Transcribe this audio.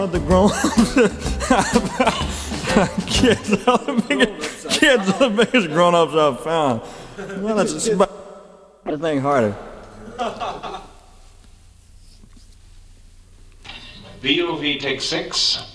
The grown-ups, kids are the biggest grown-ups I've found. Well, that's the thing harder. VOV take 6.